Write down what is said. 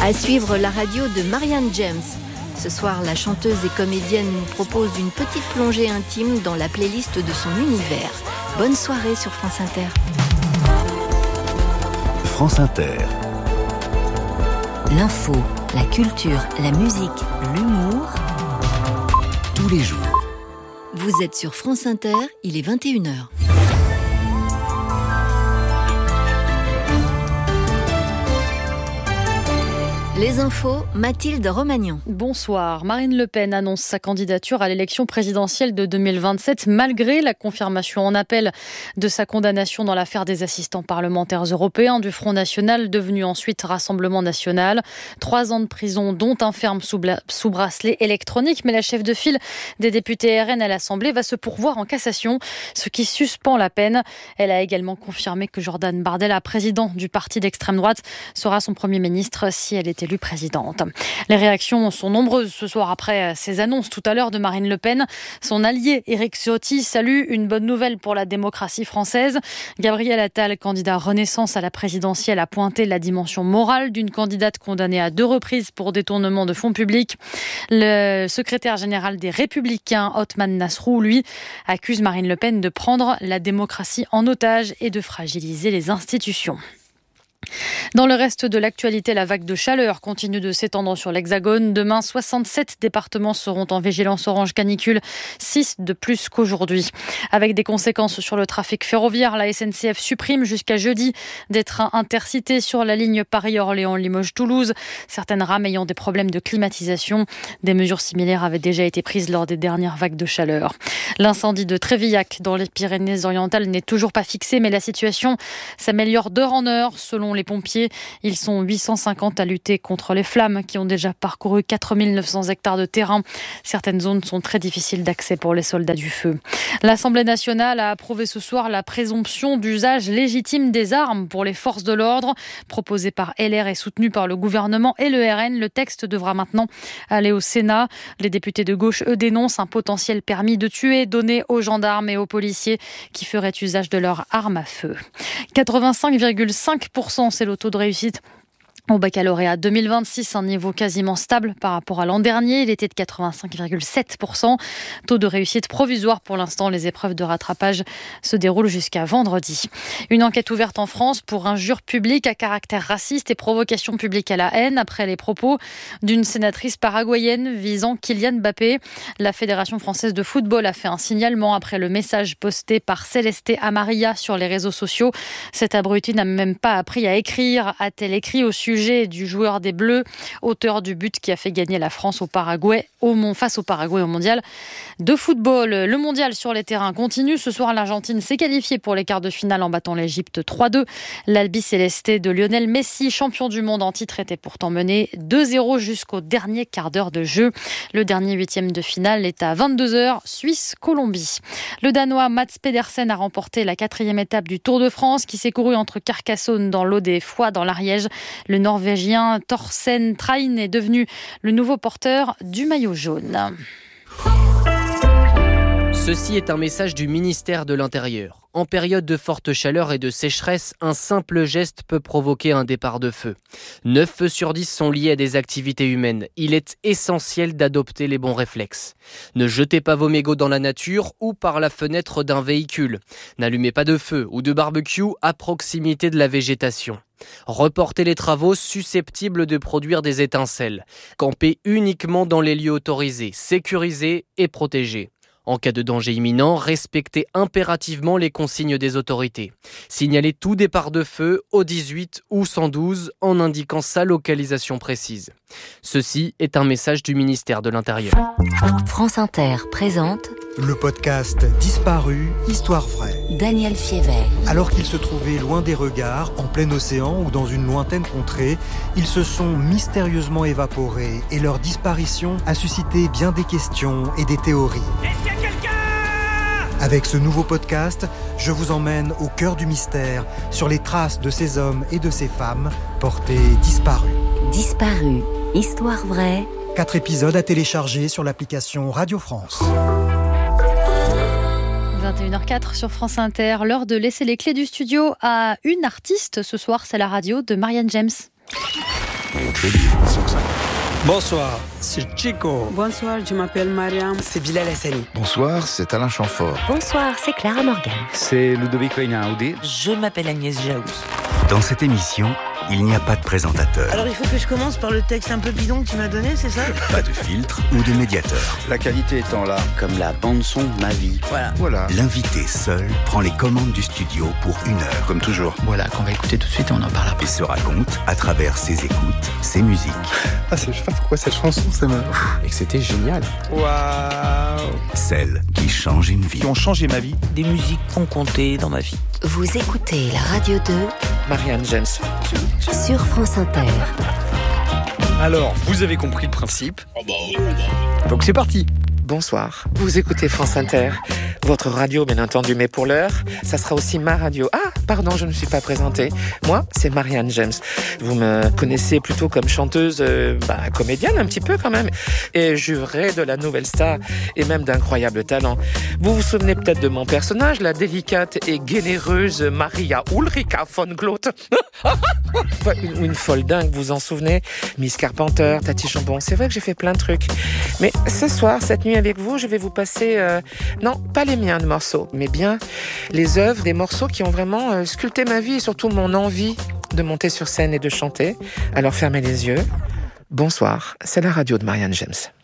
À suivre la radio de Marianne James. Ce soir, la chanteuse et comédienne nous propose une petite plongée intime dans la playlist de son univers. Bonne soirée sur France Inter. France Inter. L'info, la culture, la musique, l'humour. Tous les jours. Vous êtes sur France Inter, il est 21h. Les infos, Mathilde Romagnan. Bonsoir. Marine Le Pen annonce sa candidature à l'élection présidentielle de 2027 malgré la confirmation en appel de sa condamnation dans l'affaire des assistants parlementaires européens du Front National, devenu ensuite Rassemblement National. 3 ans de prison, dont un ferme sous bracelet électronique. Mais la chef de file des députés RN à l'Assemblée va se pourvoir en cassation, ce qui suspend la peine. Elle a également confirmé que Jordan Bardella, président du parti d'extrême droite, sera son Premier ministre si elle est élue présidente. Les réactions sont nombreuses ce soir après ces annonces tout à l'heure de Marine Le Pen. Son allié Éric Ciotti salue une bonne nouvelle pour la démocratie française. Gabriel Attal, candidat Renaissance à la présidentielle, a pointé la dimension morale d'une candidate condamnée à 2 reprises pour détournement de fonds publics. Le secrétaire général des Républicains, Othman Nasrou, lui, accuse Marine Le Pen de prendre la démocratie en otage et de fragiliser les institutions. Dans le reste de l'actualité, la vague de chaleur continue de s'étendre sur l'Hexagone. Demain, 67 départements seront en vigilance orange canicule, 6 de plus qu'aujourd'hui. Avec des conséquences sur le trafic ferroviaire, la SNCF supprime jusqu'à jeudi des trains intercités sur la ligne Paris-Orléans-Limoges-Toulouse. Certaines rames ayant des problèmes de climatisation. Des mesures similaires avaient déjà été prises lors des dernières vagues de chaleur. L'incendie de Trévillac dans les Pyrénées-Orientales n'est toujours pas fixé, mais la situation s'améliore d'heure en heure selon les pompiers. Ils sont 850 à lutter contre les flammes qui ont déjà parcouru 4900 hectares de terrain. Certaines zones sont très difficiles d'accès pour les soldats du feu. L'Assemblée nationale a approuvé ce soir la présomption d'usage légitime des armes pour les forces de l'ordre. Proposée par LR et soutenue par le gouvernement et le RN, le texte devra maintenant aller au Sénat. Les députés de gauche, eux, dénoncent un potentiel permis de tuer donné aux gendarmes et aux policiers qui feraient usage de leurs armes à feu. 85,5%, c'est le taux de réussite au baccalauréat 2026, un niveau quasiment stable par rapport à l'an dernier. Il était de 85,7%. Taux de réussite provisoire pour l'instant. Les épreuves de rattrapage se déroulent jusqu'à vendredi. Une enquête ouverte en France pour injures publiques à caractère raciste et provocation publique à la haine après les propos d'une sénatrice paraguayenne visant Kylian Mbappé. La Fédération française de football a fait un signalement après le message posté par Célesté Amaria sur les réseaux sociaux. Cet abruti n'a même pas appris à écrire, a-t-elle écrit au sujet du joueur des Bleus, auteur du but qui a fait gagner la France face au Paraguay au mondial de football. Le mondial sur les terrains continue. Ce soir, l'Argentine s'est qualifiée pour les quarts de finale en battant l'Égypte 3-2. L'Albi Célesté de Lionel Messi, champion du monde en titre, était pourtant mené 2-0 jusqu'au dernier quart d'heure de jeu. Le dernier 8e de finale est à 22h, Suisse-Colombie. Le Danois Mats Pedersen a remporté la 4e étape du Tour de France qui s'est couru entre Carcassonne dans l'Aude et Foix dans l'Ariège. Le Norvégien Thorsten Train est devenu le nouveau porteur du maillot jaune. Ceci est un message du ministère de l'Intérieur. En période de forte chaleur et de sécheresse, un simple geste peut provoquer un départ de feu. 9 feux sur 10 sont liés à des activités humaines. Il est essentiel d'adopter les bons réflexes. Ne jetez pas vos mégots dans la nature ou par la fenêtre d'un véhicule. N'allumez pas de feu ou de barbecue à proximité de la végétation. Reportez les travaux susceptibles de produire des étincelles. Campez uniquement dans les lieux autorisés, sécurisés et protégés. En cas de danger imminent, respectez impérativement les consignes des autorités. Signalez tout départ de feu au 18 ou 112 en indiquant sa localisation précise. Ceci est un message du ministère de l'Intérieur. France Inter présente le podcast Disparu, Histoire vraie. Daniel Fiévet. Alors qu'ils se trouvaient loin des regards, en plein océan ou dans une lointaine contrée, ils se sont mystérieusement évaporés et leur disparition a suscité bien des questions et des théories. Est-ce qu'il y a quelqu'un ? Avec ce nouveau podcast, je vous emmène au cœur du mystère sur les traces de ces hommes et de ces femmes portés disparus. Disparu, Histoire vraie. 4 épisodes à télécharger sur l'application Radio France. 21h04 sur France Inter, l'heure de laisser les clés du studio à une artiste. Ce soir, c'est la radio de Marianne James. Bonsoir, c'est Chico. Bonsoir, je m'appelle Mariam. C'est Bilal Hassani. Bonsoir, c'est Alain Chamfort. Bonsoir, c'est Clara Morgan. C'est Ludovico Einaudi. Je m'appelle Agnès Jaoui. Dans cette émission, il n'y a pas de présentateur. Alors il faut que je commence par le texte un peu bidon que tu m'as donné, c'est ça ? Pas de filtre ou de médiateur. La qualité étant là, Comme la bande-son de ma vie. voilà. L'invité seul prend les commandes du studio pour 1 heure. Comme toujours. Voilà, qu'on va écouter tout de suite et on en parle après. Et se raconte à travers ses écoutes, ses musiques. Ah, je sais pas pourquoi cette chanson, ça me... Et que c'était génial. Waouh. Celles qui changent une vie. Qui ont changé ma vie. Des musiques qui ont compté dans ma vie. Vous écoutez la Radio 2 Marianne James. sur France Inter. Alors, vous avez compris le principe. Donc c'est parti. Bonsoir, vous écoutez France Inter, votre radio bien entendu, mais pour l'heure, ça sera aussi ma radio. Ah, pardon, je ne me suis pas présentée. Moi, c'est Marianne James. Vous me connaissez plutôt comme chanteuse, comédienne un petit peu quand même, et jurée de la nouvelle star, et même d'incroyables talents. Vous vous souvenez peut-être de mon personnage, la délicate et généreuse Maria Ulrika von Gloth. Une folle dingue, vous en souvenez? Miss Carpenter, Tati Chambon, c'est vrai que j'ai fait plein de trucs. Mais ce soir, cette nuit avec vous, je vais vous passer, non, pas les miens de morceaux, mais bien les œuvres, des morceaux qui ont vraiment sculpté ma vie et surtout mon envie de monter sur scène et de chanter. Alors fermez les yeux. Bonsoir, c'est la radio de Marianne James.